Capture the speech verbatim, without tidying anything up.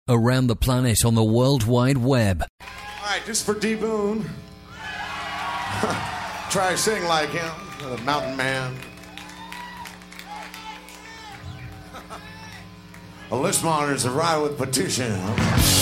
around the planet on the World Wide Web. All right, just for D. Boone. Try sing like him, the mountain man. A list monitor's arrived with petition.